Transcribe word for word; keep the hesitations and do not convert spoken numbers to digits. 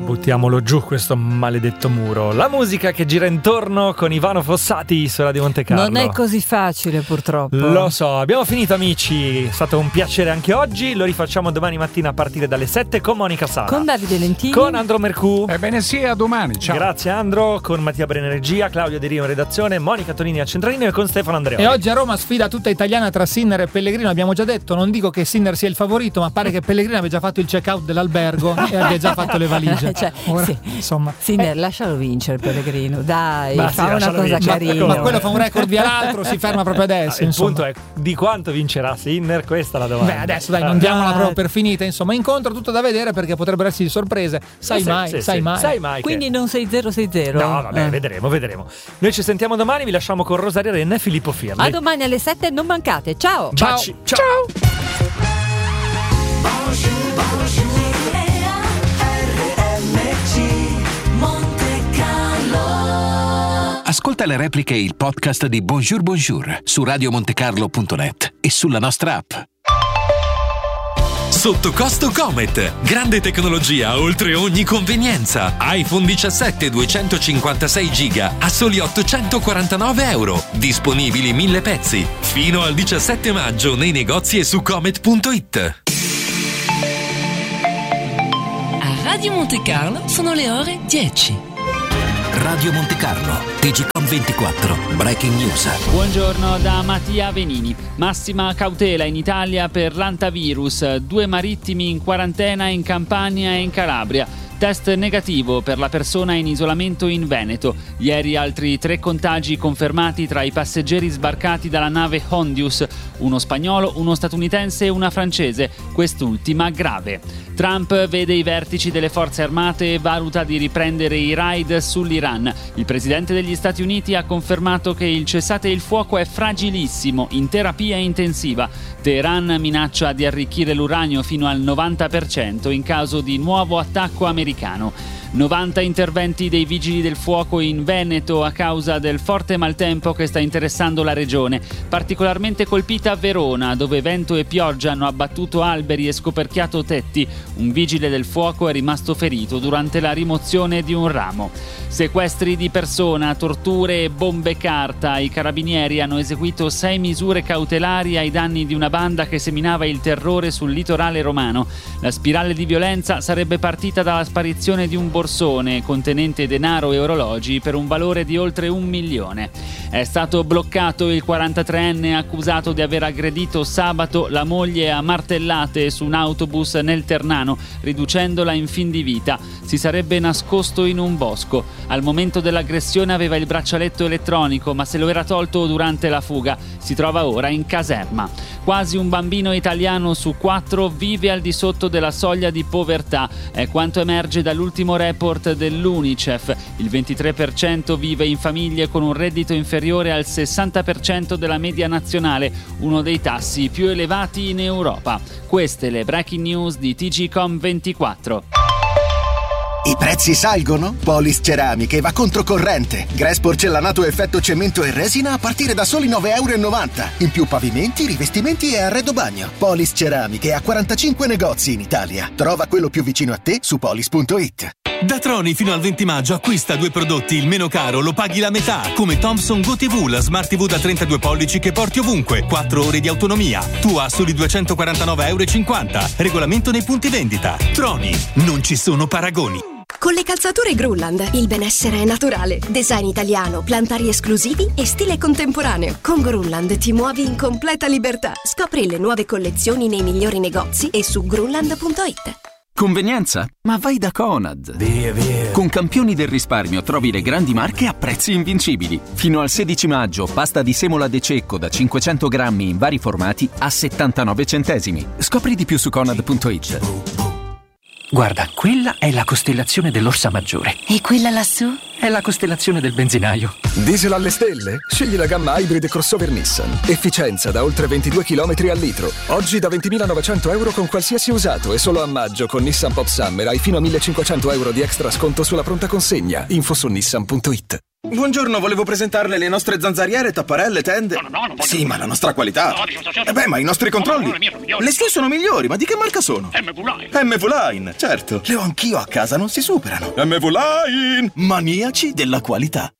buttiamolo giù questo maledetto muro. La musica che gira intorno con Ivano Fossati su Radio Monte Carlo. Non è così facile, purtroppo. Lo so, abbiamo finito, amici. È stato un piacere anche oggi. Lo rifacciamo domani mattina a partire dalle sette con Monica Sala, con Davide Lentini, con Andro Mercù. Ebbene sì, a domani. Ciao. Grazie Andro, con Mattia Breneregia, Claudio De Rio in redazione, Monica Tonini a Centralino e con Stefano Andreoli. E oggi a Roma sfida tutta italiana tra Sinner e Pellegrino. Abbiamo già detto, non dico che Sinner sia il favorito, ma pare che Pellegrino abbia già fatto il check-out dell'albergo e abbia già fatto le valigie. Cioè, Ora, sì. insomma, Sinner, eh. lascialo vincere Pellegrino, dai, Ma fa sì, una cosa vincere. carina. Ma quello fa un record via l'altro, si ferma proprio adesso. Ah, il insomma. punto è di quanto vincerà Sinner, questa è la domanda. Beh, adesso dai, non diamola proprio per finita. Insomma, incontro tutto da vedere perché potrebbero esserci sorprese. Sai Sì, mai, sì, sai sì. mai. Sai mai. Quindi che... non sei zero sei zero. No, vabbè, eh. vedremo, vedremo. Noi ci sentiamo domani, vi lasciamo con Rosaria Renna e Filippo Firli. A domani alle sette, non mancate. Ciao. Ciao. Baci. Ciao. Ascolta le repliche e il podcast di Bonjour Bonjour su radio montecarlo punto net e sulla nostra app. Sotto costo Comet, grande tecnologia oltre ogni convenienza. iPhone diciassette duecentocinquantasei giga a soli ottocentoquarantanove euro. Disponibili mille pezzi. Fino al diciassette maggio nei negozi e su comet punto it. A Radio Monte Carlo sono le ore dieci. Radio Monte Carlo, T G Com ventiquattro, Breaking News. Buongiorno da Mattia Venini. Massima cautela in Italia per l'antavirus. Due marittimi in quarantena in Campania e in Calabria. Test negativo per la persona in isolamento in Veneto. Ieri altri tre contagi confermati tra i passeggeri sbarcati dalla nave Hondius. Uno spagnolo, uno statunitense e una francese, quest'ultima grave. Trump vede i vertici delle forze armate e valuta di riprendere i raid sull'Iran. Il presidente degli Stati Uniti ha confermato che il cessate il fuoco è fragilissimo, in terapia intensiva. Teheran minaccia di arricchire l'uranio fino al novanta per cento in caso di nuovo attacco americano. novanta interventi dei vigili del fuoco in Veneto a causa del forte maltempo che sta interessando la regione. Particolarmente colpita Verona, dove vento e pioggia hanno abbattuto alberi e scoperchiato tetti. Un vigile del fuoco è rimasto ferito durante la rimozione di un ramo. Sequestri di persona, torture e bombe carta. I carabinieri hanno eseguito sei misure cautelari ai danni di una banda che seminava il terrore sul litorale romano. La spirale di violenza sarebbe partita dalla sparizione di un borsone contenente denaro e orologi per un valore di oltre un milione. È stato bloccato il quarantatreenne accusato di aver aggredito sabato la moglie a martellate su un autobus nel Ternano, riducendola in fin di vita. Si sarebbe nascosto in un bosco. Al momento dell'aggressione aveva il braccialetto elettronico, ma se lo era tolto durante la fuga. Si trova ora in caserma. Quasi un bambino italiano su quattro vive al di sotto della soglia di povertà. È quanto emerge dall'ultimo report dell'UNICEF. Il ventitré per cento vive in famiglie con un reddito inferiore al sessanta per cento della media nazionale, uno dei tassi più elevati in Europa. Queste le breaking news di T G Com ventiquattro. I prezzi salgono? Polis Ceramiche va controcorrente. Grass porcellanato effetto cemento e resina a partire da soli nove virgola novanta euro. In più pavimenti, rivestimenti e arredo bagno. Polis Ceramiche ha quarantacinque negozi in Italia. Trova quello più vicino a te su polis punto it. Da Troni fino al venti maggio acquista due prodotti, il meno caro lo paghi la metà, come Thomson Go ti vu, la Smart ti vu da trentadue pollici che porti ovunque, quattro ore di autonomia. Tu a soli duecentoquarantanove e cinquanta euro. Regolamento nei punti vendita. Troni, non ci sono paragoni. Con le calzature Grunland il benessere è naturale. Design italiano, plantari esclusivi e stile contemporaneo. Con Grunland ti muovi in completa libertà. Scopri le nuove collezioni nei migliori negozi e su grunland punto it. Convenienza? Ma vai da Conad. Via, via. Con Campioni del Risparmio trovi le grandi marche a prezzi invincibili. Fino al sedici maggio, pasta di semola De Cecco da cinquecento grammi in vari formati a settantanove centesimi. Scopri di più su conad punto it. Guarda, quella è la costellazione dell'Orsa Maggiore. E quella lassù? È la costellazione del benzinaio. Diesel alle stelle? Scegli la gamma Hybrid crossover Nissan. Efficienza da oltre ventidue chilometri al litro. Oggi da ventimilanovecento euro con qualsiasi usato e solo a maggio con Nissan Pop Summer hai fino a millecinquecento euro di extra sconto sulla pronta consegna. Info su nissan punto it. Buongiorno, volevo presentarle le nostre zanzariere, tapparelle, tende. No, no, no, non voglio. Sì, ma la nostra qualità. No, dice un sacerdote. Eh beh, ma i nostri controlli. No, no, le mie sono migliori. Le sue sono migliori, ma di che marca sono? M V Line. M V Line, certo. Le ho anch'io a casa, non si superano. M V Line! Maniaci della qualità.